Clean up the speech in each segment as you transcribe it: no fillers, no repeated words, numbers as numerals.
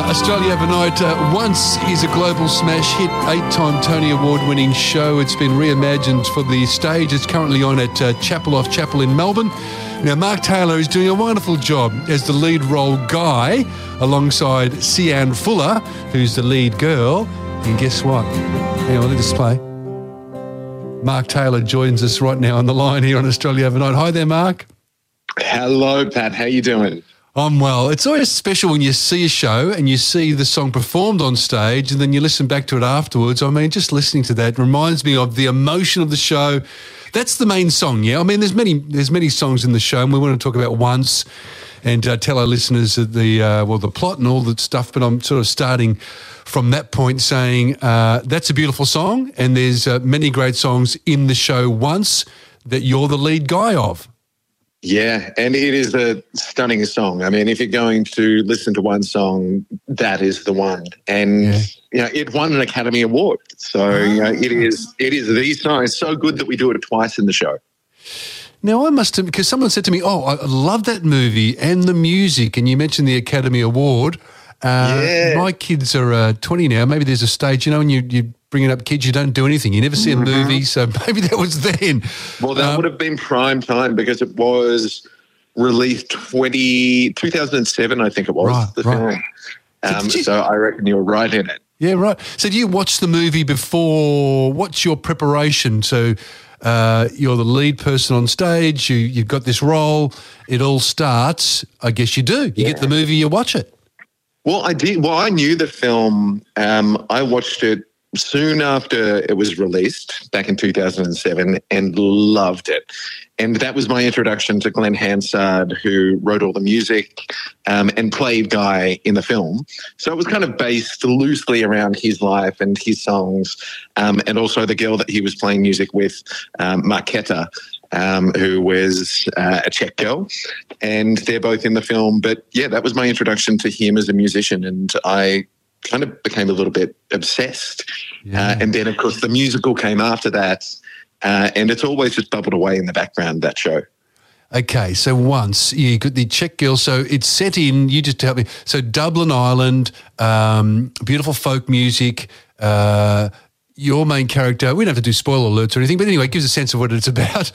Australia Overnight once is a global smash hit, 8-time Tony Award-winning show. It's been reimagined for the stage. It's currently on at Chapel Off Chapel in Melbourne. Now, Mark Taylor is doing a wonderful job as the lead role Guy, alongside Sian Fuller, who's the lead girl. And guess what? Hang on, let me just play. Mark Taylor joins us right now on the line here on Australia Overnight. Hi there, Mark. Hello, Pat. How you doing? I'm well. It's always special when you see a show and you see the song performed on stage and then you listen back to it afterwards. I mean, just listening to that reminds me of the emotion of the show. That's the main song, yeah? I mean, there's many songs in the show, and we want to talk about Once and tell our listeners the plot and all that stuff, but I'm sort of starting from that point saying that's a beautiful song, and there's many great songs in the show Once that you're the lead guy of. Yeah, and it is a stunning song. I mean, if you're going to listen to one song, that is the one. And, it won an Academy Award. So, it is the song. It's so good that we do it twice in the show. Now, I must have, because someone said to me, I love that movie and the music, and you mentioned the Academy Award. My kids are 20 now. Maybe there's a stage, when you bringing up kids, you don't do anything. You never see a movie, so maybe that was then. Well, that would have been prime time because it was released 2007, I think it was, the film. So I reckon you're right in it. Yeah, right. So do you watch the movie before? What's your preparation? So you're the lead person on stage, you've got this role, it all starts, I guess you do. You get the movie, you watch it. Well, I did. Well, I knew the film. I watched it soon after it was released back in 2007 and loved it. And that was my introduction to Glenn Hansard, who wrote all the music and played Guy in the film. So it was kind of based loosely around his life and his songs, and also the girl that he was playing music with, Marketa, who was a Czech girl, and they're both in the film. But yeah, that was my introduction to him as a musician, and I kind of became a little bit obsessed. And then, of course, the musical came after that, and it's always just bubbled away in the background, that show. Okay, so Once, you got the Czech girl, so it's set in, you just tell me, so Dublin, Ireland, beautiful folk music, your main character, we don't have to do spoiler alerts or anything, but anyway, it gives a sense of what it's about.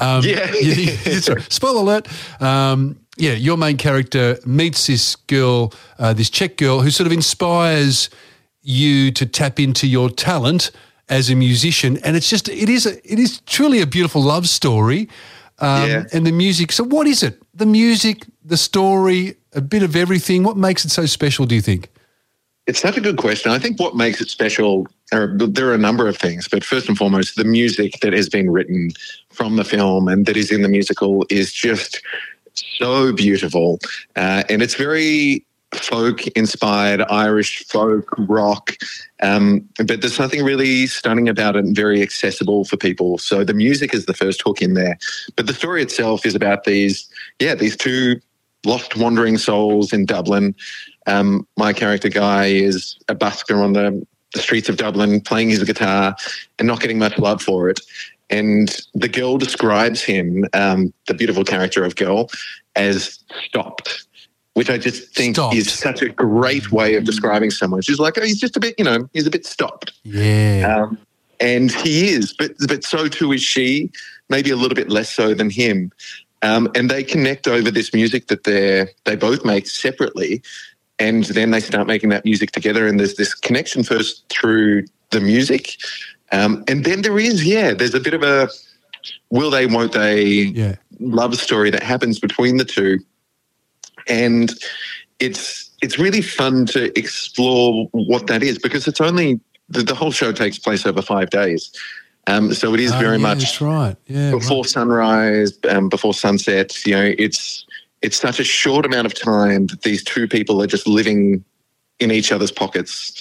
Sorry, spoiler alert. Your main character meets this girl, this Czech girl, who sort of inspires you to tap into your talent as a musician, and it is truly a beautiful love story. And the music. So, what is it? The music, the story, a bit of everything. What makes it so special? Do you think? It's such a good question. I think what makes it special, there are a number of things, but first and foremost, the music that has been written from the film and that is in the musical is just so beautiful. And it's very folk-inspired, Irish folk rock, but there's something really stunning about it and very accessible for people. So the music is the first hook in there. But the story itself is about these two lost wandering souls in Dublin. My character Guy is a busker on the streets of Dublin playing his guitar and not getting much love for it. And the girl describes him, the beautiful character of girl, as stopped, which I just think is such a great way of describing someone. She's like, he's just a bit, he's a bit stopped. Yeah. And he is, but so too is she, maybe a little bit less so than him. And they connect over this music that they both make separately, and then they start making that music together, and there's this connection first through the music. And then there's a bit of a will they, won't they love story that happens between the two. And it's really fun to explore what that is, because it's only the whole show takes place over 5 days. So it is very much that's right. before sunrise, before sunset. It's such a short amount of time that these two people are just living in each other's pockets,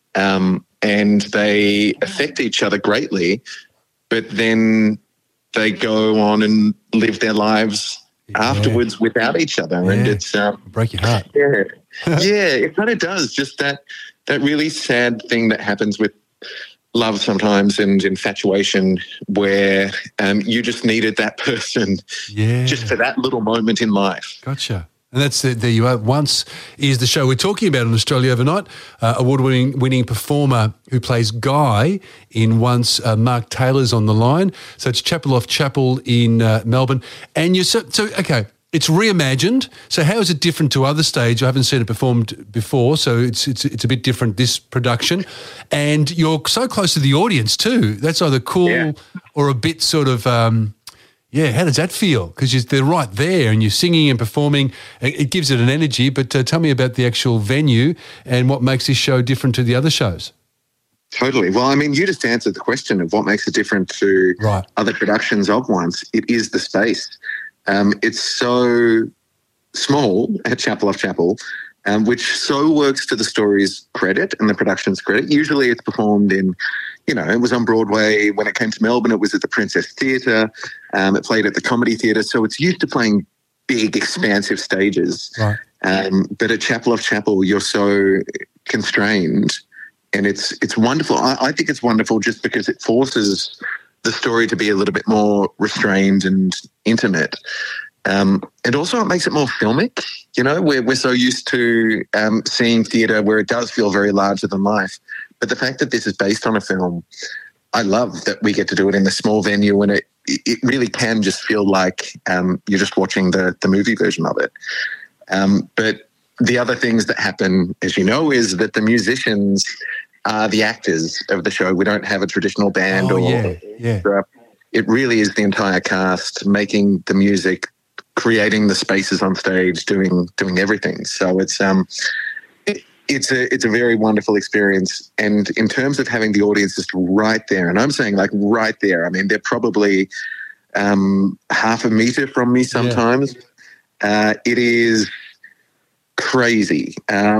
and they affect each other greatly, but then they go on and live their lives afterwards without each other. And it's break your heart. It kind of does. Just that really sad thing that happens with love sometimes and infatuation, where you just needed that person just for that little moment in life. Gotcha. And that's there you are. Once is the show we're talking about in Australia Overnight. Award-winning performer who plays Guy in Once. Mark Taylor's on the line. So it's Chapel Off Chapel in Melbourne. And okay, it's reimagined. So how is it different to other stage? I haven't seen it performed before, so it's a bit different, this production. And you're so close to the audience too. That's either cool or a bit sort of... how does that feel? Because they're right there and you're singing and performing. It gives it an energy, but tell me about the actual venue and what makes this show different to the other shows. Totally. Well, I mean, you just answered the question of what makes it different to other productions of Once. It is the space. It's so small at Chapel Off Chapel, which so works to the story's credit and the production's credit. Usually it's performed in... it was on Broadway. When it came to Melbourne, it was at the Princess Theatre. It played at the Comedy Theatre. So it's used to playing big, expansive stages. Right. But at Chapel Off Chapel, you're so constrained. And it's wonderful. I think it's wonderful just because it forces the story to be a little bit more restrained and intimate. And also it makes it more filmic. We're so used to seeing theatre where it does feel very larger than life. But the fact that this is based on a film, I love that we get to do it in a small venue, and it really can just feel like you're just watching the movie version of it. But the other things that happen, as you know, is that the musicians are the actors of the show. We don't have a traditional band It really is the entire cast making the music, creating the spaces on stage, doing everything. So it's a very wonderful experience. And in terms of having the audience just right there, and I'm saying like right there, I mean, they're probably half a metre from me sometimes. It is crazy.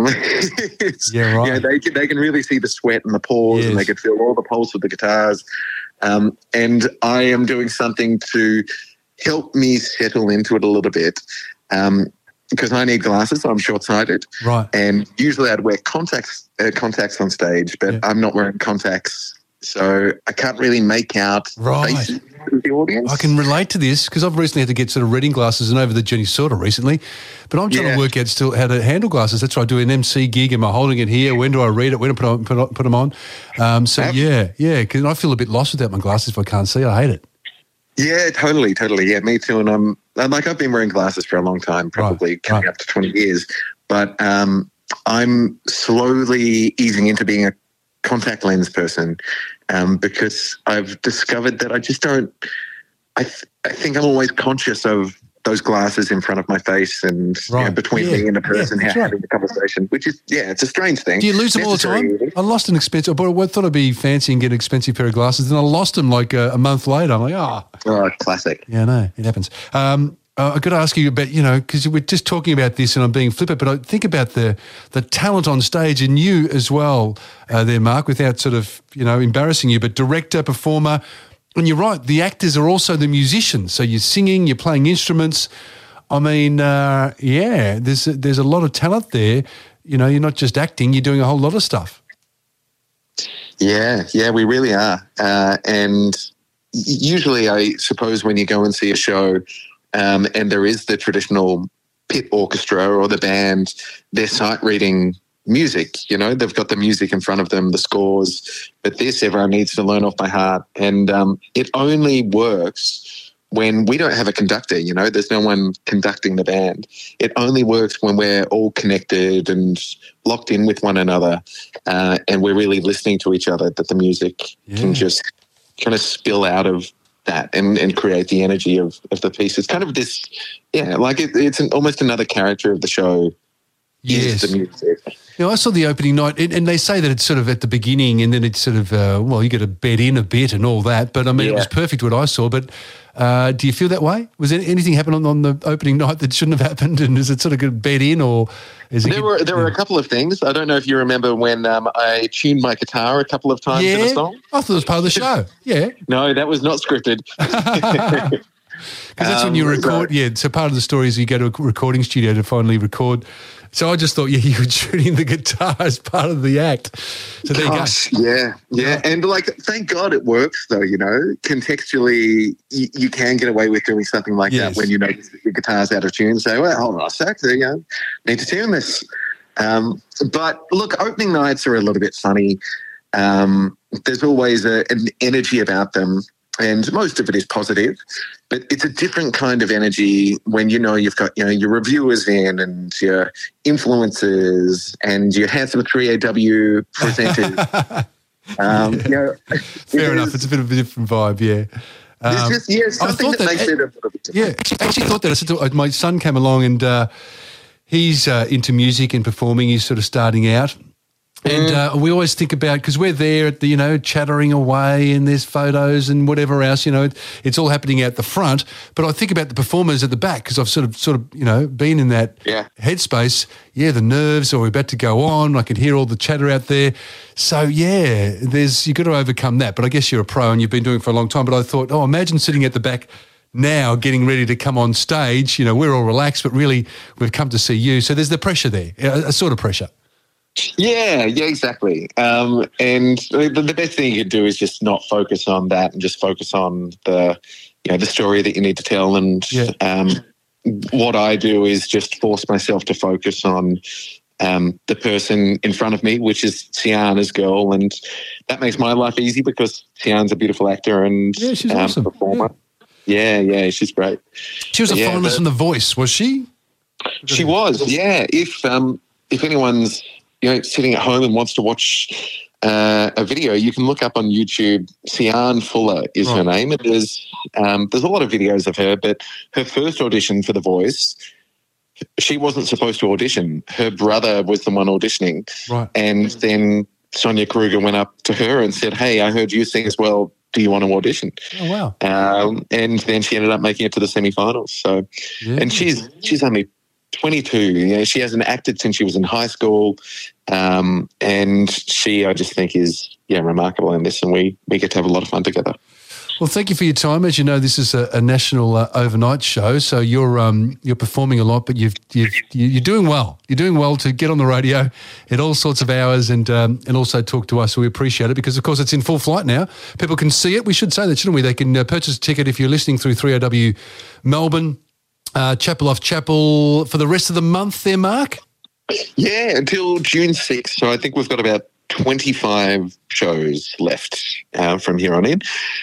They can really see the sweat and the pause, and they can feel all the pulse of the guitars. And I am doing something to help me settle into it a little bit. Because I need glasses, so I'm short-sighted. Right. And usually I'd wear contacts on stage, but I'm not wearing contacts, so I can't really make out faces of the audience. I can relate to this because I've recently had to get sort of reading glasses and over the journey sort of recently, but I'm trying to work out still how to handle glasses. That's why I do an MC gig. Am I holding it here? When do I read it? When do I put them on? Because I feel a bit lost without my glasses if I can't see. I hate it. Yeah, totally. Yeah, me too. And I've been wearing glasses for a long time, probably coming up to 20 years. But I'm slowly easing into being a contact lens person because I've discovered that I just don't. I think I'm always conscious of those glasses in front of my face and between me and a person having the conversation, which is, it's a strange thing. Do you lose them all the time? I lost an expensive, but I thought I'd be fancy and get an expensive pair of glasses, and I lost them like a month later. I'm like, Oh, classic. Yeah, no, it happens. I've got to ask you about, because we're just talking about this and I'm being flippant, but I think about the talent on stage and you as well there, Mark, without sort of, embarrassing you, but director, performer. And you're right, the actors are also the musicians. So you're singing, you're playing instruments. I mean, there's a lot of talent there. You're not just acting, you're doing a whole lot of stuff. Yeah, we really are. And usually I suppose when you go and see a show and there is the traditional pit orchestra or the band, they're sight reading music, they've got the music in front of them, the scores, but this everyone needs to learn off by heart. And it only works when we don't have a conductor, there's no one conducting the band. It only works when we're all connected and locked in with one another and we're really listening to each other, that the music can just kind of spill out of that and create the energy of the piece. It's kind of this, it's almost another character of the show. Yes. The music. I saw the opening night, and they say that it's sort of at the beginning, and then it's sort of, you got to bed in a bit and all that. But I mean, it was perfect what I saw. But do you feel that way? Was there anything happen on the opening night that shouldn't have happened? And is it sort of good bed in, or is it? There were a couple of things. I don't know if you remember when I tuned my guitar a couple of times in a song. I thought it was part of the show. Yeah. No, that was not scripted. Because that's when you record. So part of the story is you go to a recording studio to finally record So I just thought, yeah, you were tuning the guitar as part of the act. So there Gosh, you go. Yeah. And like, thank God it works though, you know, contextually you can get away with doing something like that when you notice that your guitar's out of tune. So, well, hold on a sec, there you go. Need to tune this. But look, opening nights are a little bit funny. There's always an energy about them. And most of it is positive, but it's a different kind of energy when you know you've got your reviewers in and your influencers and your handsome 3AW presenters. Fair enough. It's a bit of a different vibe, yeah. It's just something that makes it a little bit different. Yeah, I actually thought that. I said to, my son came along and he's into music and performing. He's sort of starting out. And we always think about, because we're there at the, chattering away and there's photos and whatever else, it's all happening out the front. But I think about the performers at the back because I've sort of, been in that headspace. Yeah, the nerves, or we're about to go on. I can hear all the chatter out there. So, yeah, you've got to overcome that. But I guess you're a pro and you've been doing it for a long time. But I thought, imagine sitting at the back now getting ready to come on stage. We're all relaxed, but really we've come to see you. So there's the pressure there, a sort of pressure. Yeah, exactly. And the best thing you can do is just not focus on that and just focus on the story that you need to tell. And what I do is just force myself to focus on the person in front of me, which is Tiana's girl, and that makes my life easy because Tiana's a beautiful actor and she's awesome. Performer. Yeah, she's great. She was a finalist in The Voice, was she? She was, yeah. If anyone's sitting at home and wants to watch a video, you can look up on YouTube. Sian Fuller is her name. There's a lot of videos of her, but her first audition for The Voice, she wasn't supposed to audition. Her brother was the one auditioning. Right. And then Sonia Kruger went up to her and said, "Hey, I heard you sing as well. Do you want to audition?" Oh, wow. And then she ended up making it to the semifinals. So, and she's only 22. She hasn't acted since she was in high school. And she, I just think, is remarkable in this, and we get to have a lot of fun together. Well, thank you for your time. As you know, this is a national overnight show, so you're performing a lot, but you're doing well. You're doing well to get on the radio at all sorts of hours and also talk to us. So we appreciate it because, of course, it's in full flight now. People can see it. We should say that, shouldn't we? They can purchase a ticket if you're listening through 3AW Melbourne, Chapel off Chapel for the rest of the month there, Mark? Yeah, until June 6th. So I think we've got about 25 shows left from here on in.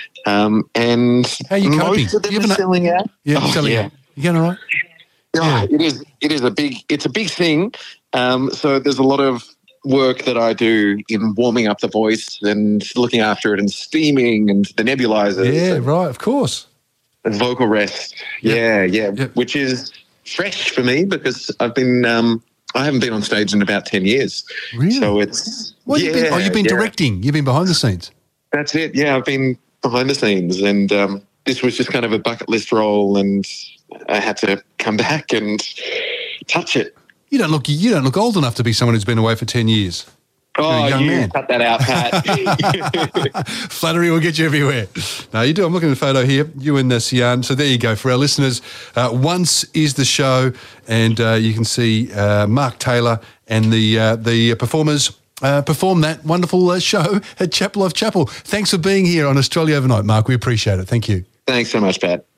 And how are you coping? Most of them are selling out. Yeah, selling out. You going all right? Yeah. It is a big thing. So there's a lot of work that I do in warming up the voice and looking after it and steaming and the nebulizers. Yeah, right, of course. And vocal rest. Yep. Which is fresh for me because I haven't been on stage in about 10 years. Really? So it's... you've been directing. You've been behind the scenes. That's it. Yeah, I've been behind the scenes, and this was just kind of a bucket list role, and I had to come back and touch it. You don't look old enough to be someone who's been away for 10 years. Oh, you man. Cut that out, Pat. Flattery will get you everywhere. No, you do. I'm looking at a photo here, you and Sian. So there you go. For our listeners, Once is the show, and you can see Mark Taylor and the performers perform that wonderful show at Chapel off Chapel. Thanks for being here on Australia Overnight, Mark. We appreciate it. Thank you. Thanks so much, Pat.